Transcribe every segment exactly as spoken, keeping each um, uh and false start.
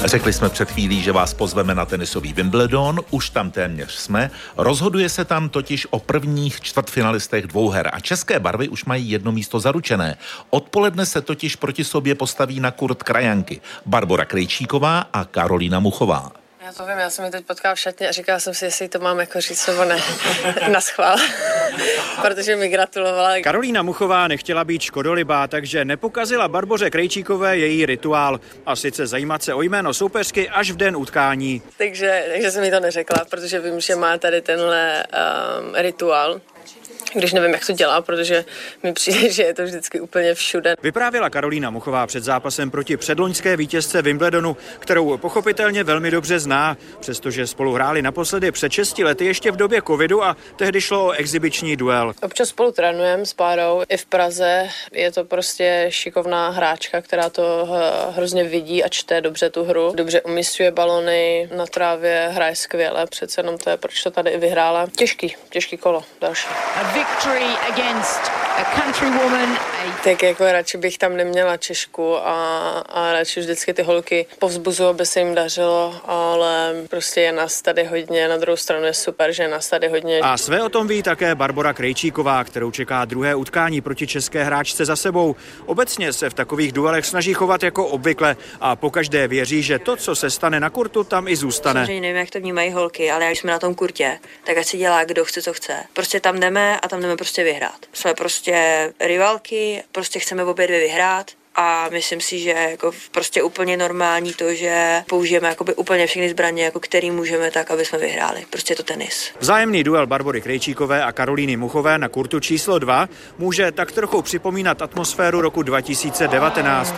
Řekli jsme před chvílí, že vás pozveme na tenisový Wimbledon, už tam téměř jsme. Rozhoduje se tam totiž o prvních čtvrtfinalistech dvouher a české barvy už mají jedno místo zaručené. Odpoledne se totiž proti sobě postaví na kurt krajanky Barbora Krejčíková a Karolína Muchová. Já to vím, já jsem ji teď potkala v šatně a říkala jsem si, jestli to mám jako říct nebo ne. Naschvál. Protože mi gratulovala. Karolína Muchová nechtěla být škodolibá, takže nepokazila Barboře Krejčíkové její rituál. A sice zajímat se o jméno soupeřky až v den utkání. Takže, takže jsem jí to neřekla, protože vím, že má tady tenhle um, rituál. Když nevím, jak to dělá, protože mi přijde, že je to vždycky úplně všude. Vyprávěla Karolína Muchová před zápasem proti předloňské vítězce Wimbledonu, kterou pochopitelně velmi dobře zná, přestože spolu hráli naposledy před šesti lety ještě v době covidu a tehdy šlo o exibiční duel. Občas spolu trénujeme s párou i v Praze. Je to prostě šikovná hráčka, která to hrozně vidí a čte dobře tu hru. Dobře umísťuje balony, na trávě hraje skvěle, přece jenom to je, proč to tady i vyhrála. Těžký, těžký kolo, další. Victory against a countrywoman. Tak jako radši bych tam neměla Češku a, a radši vždycky ty holky povzbuzují, aby se jim dařilo, ale prostě je nás tady hodně, na druhou stranu je super, že je nás tady hodně. A své o tom ví také Barbora Krejčíková, kterou čeká druhé utkání proti české hráčce za sebou. Obecně se v takových duelech snaží chovat jako obvykle a pokaždé věří, že to, co se stane na kurtu, tam i zůstane. Samozřejmě nevím, jak to vnímají holky, ale jak jsme na tom kurtě, tak ať si dělá, kdo chce, co chce. Prostě tam jdeme a tam jdeme prostě vyhrát. Jsme prostě rivalky, prostě chceme obě dvě vyhrát a myslím si, že jako prostě úplně normální to, že použijeme jakoby úplně všechny zbraně, jako který můžeme, tak, aby jsme vyhráli. Prostě je to tenis. Vzájemný duel Barbory Krejčíkové a Karolíny Muchové na kurtu číslo dva může tak trochu připomínat atmosféru roku dva tisíce devatenáct.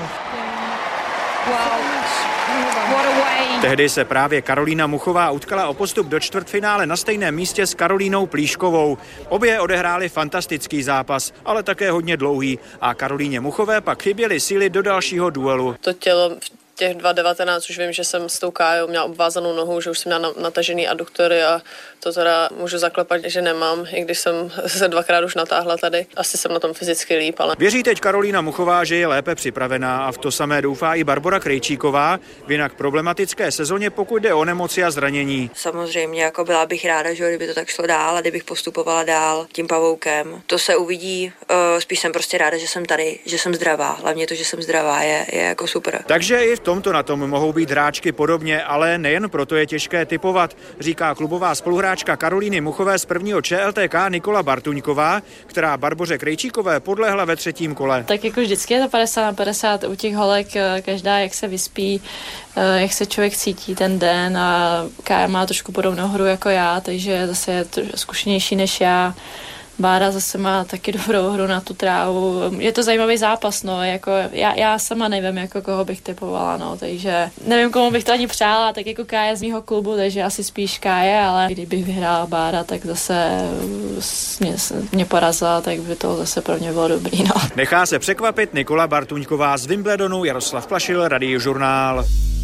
Tehdy se právě Karolína Muchová utkala o postup do čtvrtfinále na stejném místě s Karolínou Plíškovou. Obě odehrály fantastický zápas, ale také hodně dlouhý a Karolíně Muchové pak chyběly síly do dalšího duelu. To tělo v těch dva devatenáct už vím, že jsem s tou Kájou měla obvázanou nohu, že už jsem měla natažený aduktory a to teda můžu zaklepat, že nemám, i když jsem se dvakrát už natáhla tady. Asi jsem na tom fyzicky líp, ale... Věří teď Karolína Muchová, že je lépe připravená a v to samé doufá i Barbora Krejčíková v jinak problematické sezóně, pokud jde o nemoci a zranění. Samozřejmě jako byla bych ráda, že kdyby to tak šlo dál a kdybych postupovala dál tím pavoukem. To se uvidí, spíš jsem prostě ráda, že jsem tady, že jsem zdravá. Hlavně to, že jsem zdravá, je, je jako super. Takže i v tomto na tom mohou být hráčky podobně, ale nejen proto je těžké tipovat, říká klubová spoluhráčka Karolíny Muchové z prvního Č L T K Nikola Bartuňková, která Barboře Krejčíkové podlehla ve třetím kole. Tak jako vždycky je to padesát na padesát u těch holek, každá jak se vyspí, jak se člověk cítí ten den a Kája má trošku podobnou hru jako já, takže zase je zkušenější než já. Bára zase má taky dobrou hru na tu trávu. Je to zajímavý zápas, no, jako já, já sama nevím, jako koho bych typovala, no, takže nevím, komu bych to ani přála, tak jako Kája z mýho klubu, takže asi spíš Káje, ale kdybych vyhrála Bára, tak zase mě, mě porazila, tak by to zase pro mě bylo dobrý, no. Nechá se překvapit Nikola Bartuňková z Wimbledonu, Jaroslav Plašil, Radiožurnál.